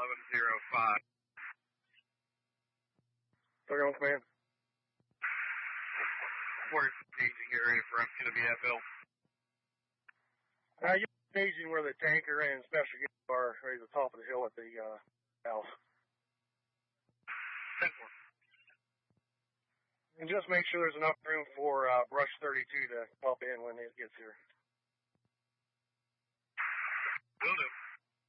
1105. 31 command. Where's the staging area for FWFL? You're staging where the tanker and special units are, right at the top of the hill at the house. 10-4. And just make sure there's enough room for Brush 32 to pop in when it gets here. Will do.